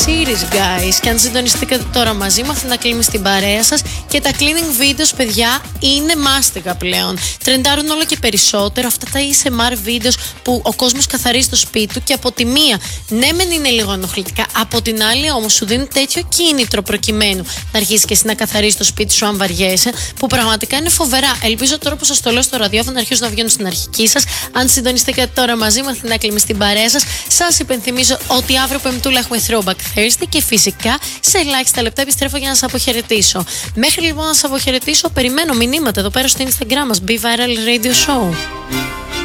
Series, guys. Και αν συντονιστείτε τώρα μαζί μου, να κλείνει στην παρέα σας. Και τα cleaning videos, παιδιά, είναι μάστιγα πλέον. Τρεντάρουν όλο και περισσότερο αυτά τα ASMR videos που ο κόσμος καθαρίζει το σπίτι του. Και από τη μία, ναι, μεν είναι λίγο ενοχλητικά. Από την άλλη, όμως, σου δίνουν τέτοιο κίνητρο προκειμένου να αρχίσει και εσύ να καθαρίζει το σπίτι σου, αν βαριέσαι. Που πραγματικά είναι φοβερά. Ελπίζω τώρα που σας το λέω στο ραδιόφωνο να αρχίσουν να βγαίνουν στην αρχική σας. Αν συντονιστείτε τώρα μαζί μου, να κλείνει στην παρέα σας. Σας υπενθυμίζω ότι αύριο Πεμπτούλα έχουμε Throwback Thursday και φυσικά σε ελάχιστα λεπτά επιστρέφω για να σας αποχαιρετήσω. Μέχρι λοιπόν να σας αποχαιρετήσω, περιμένω μηνύματα εδώ πέρα στο Instagram μας, Be Viral Radio Show.